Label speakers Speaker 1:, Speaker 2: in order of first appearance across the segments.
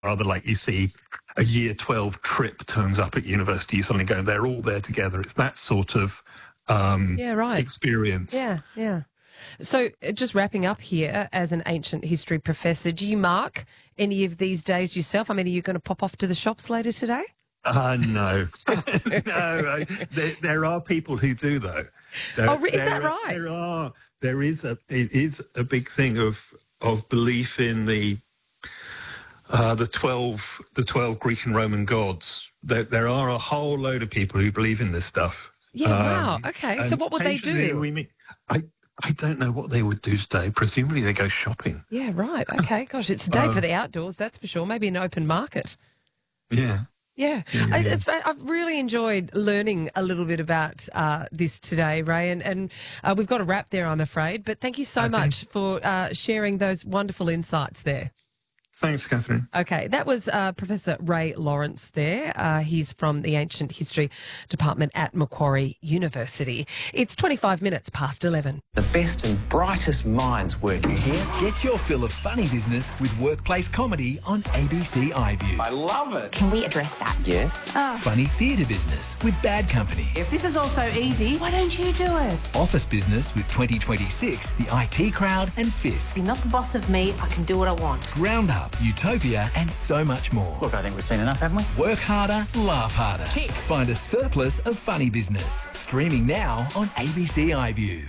Speaker 1: rather like you see a year 12 trip turns up at university, you suddenly go, they're all there together. It's that sort of experience.
Speaker 2: Yeah. So just wrapping up here, as an ancient history professor, do you mark any of these days yourself? I mean, are you going to pop off to the shops later today?
Speaker 1: No. No, there are people who do, though.
Speaker 2: Is that right?
Speaker 1: It is a big thing of belief in the 12 Greek and Roman gods. There are a whole load of people who believe in this stuff.
Speaker 2: Yeah, wow. Okay, so what would they do?
Speaker 1: I don't know what they would do today. Presumably they go shopping.
Speaker 2: Yeah, right. Okay, gosh, it's a day for the outdoors, that's for sure. Maybe an open market.
Speaker 1: Yeah.
Speaker 2: Yeah. I've really enjoyed learning a little bit about this today, Ray, and we've got to wrap there, I'm afraid. But thank you so much for sharing those wonderful insights there.
Speaker 1: Thanks, Catherine.
Speaker 2: Okay, that was Professor Ray Lawrence there. He's from the Ancient History Department at Macquarie University. It's 25 minutes past 11.
Speaker 3: The best and brightest minds working here.
Speaker 4: Get your fill of funny business with workplace comedy on ABC iView.
Speaker 3: I love it.
Speaker 5: Can we address that?
Speaker 3: Yes.
Speaker 4: Funny theatre business with Bad Company.
Speaker 5: If this is all so easy, why don't you do it?
Speaker 4: Office business with 2026, the IT Crowd and Fisk.
Speaker 5: You're not the boss of me. I can do what I want.
Speaker 4: Roundup, Utopia and so much more.
Speaker 3: Look, I think we've seen enough, haven't we?
Speaker 4: Work harder, laugh harder.
Speaker 3: Tick.
Speaker 4: Find a surplus of funny business. Streaming now on ABC iView.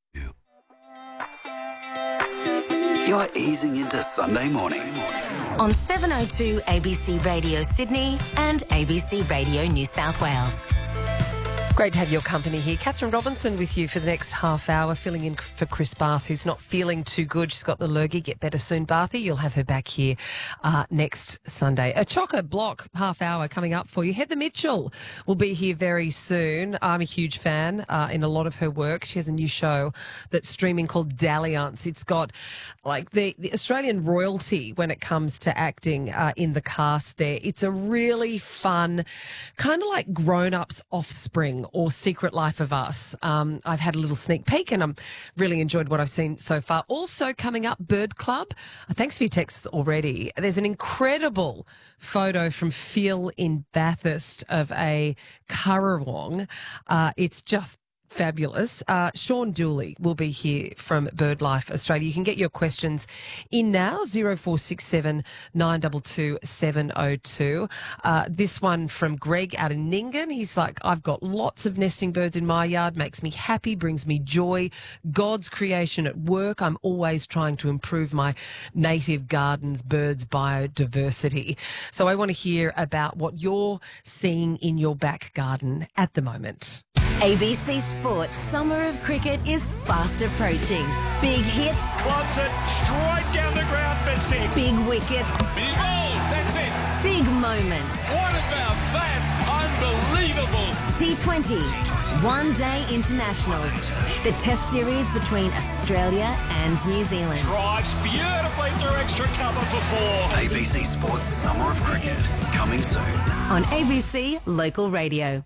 Speaker 6: You're easing into Sunday morning.
Speaker 7: On 702 ABC Radio Sydney and ABC Radio New South Wales.
Speaker 2: Great to have your company here. Catherine Robinson with you for the next half hour, filling in for Chris Barth, who's not feeling too good. She's got the lurgy. Get better soon, Barthy. You'll have her back here next Sunday. A chock-a-block half hour coming up for you. Heather Mitchell will be here very soon. I'm a huge fan in a lot of her work. She has a new show that's streaming called Dalliance. It's got like the Australian royalty when it comes to acting in the cast there. It's a really fun, kind of like Grown-Ups Offspring or Secret Life of Us. I've had a little sneak peek and I'm really enjoyed what I've seen so far. Also coming up, Bird Club. Thanks for your texts already. There's an incredible photo from Phil in Bathurst of a currawong. It's just fabulous. Sean Dooley will be here from BirdLife Australia. You can get your questions in now, 0467 922 702. This one from Greg out in Nyngan. He's like, I've got lots of nesting birds in my yard, makes me happy, brings me joy. God's creation at work. I'm always trying to improve my native gardens, birds, biodiversity. So I want to hear about what you're seeing in your back garden at the moment.
Speaker 7: ABC Sports Summer of Cricket is fast approaching. Big hits.
Speaker 8: Wants it straight down the ground for six.
Speaker 7: Big wickets.
Speaker 8: He's bowled. That's it.
Speaker 7: Big moments.
Speaker 8: What about that? Unbelievable.
Speaker 7: T20. One-day internationals. The test series between Australia and New Zealand.
Speaker 8: Drives beautifully through extra cover for four.
Speaker 6: ABC Sports Summer of Cricket, coming soon.
Speaker 7: On ABC Local Radio.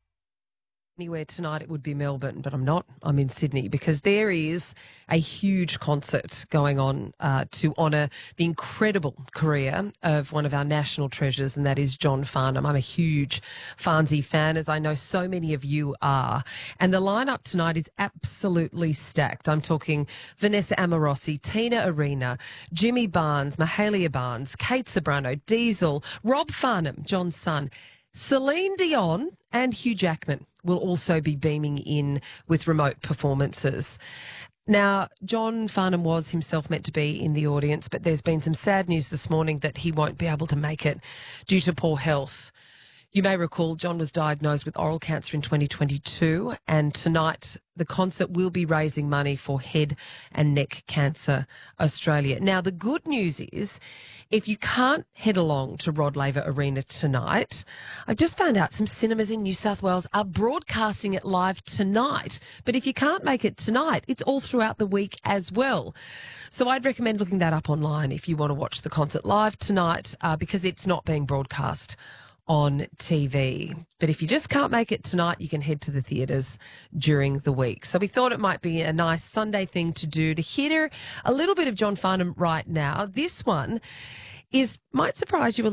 Speaker 2: Anywhere tonight, it would be Melbourne, but I'm not. I'm in Sydney because there is a huge concert going on to honour the incredible career of one of our national treasures, and that is John Farnham. I'm a huge Farnsey fan, as I know so many of you are. And the lineup tonight is absolutely stacked. I'm talking Vanessa Amorosi, Tina Arena, Jimmy Barnes, Mahalia Barnes, Kate Sobrano, Diesel, Rob Farnham, John's son, Celine Dion and Hugh Jackman will also be beaming in with remote performances. Now, John Farnham was himself meant to be in the audience, but there's been some sad news this morning that he won't be able to make it due to poor health. You may recall John was diagnosed with oral cancer in 2022, and tonight the concert will be raising money for Head and Neck Cancer Australia. Now, the good news is, if you can't head along to Rod Laver Arena tonight, I've just found out some cinemas in New South Wales are broadcasting it live tonight. But if you can't make it tonight, it's all throughout the week as well. So I'd recommend looking that up online if you want to watch the concert live tonight, because it's not being broadcast on TV. But if you just can't make it tonight, you can head to the theatres during the week. So we thought it might be a nice Sunday thing to do to hear a little bit of John Farnham right now. This one might surprise you a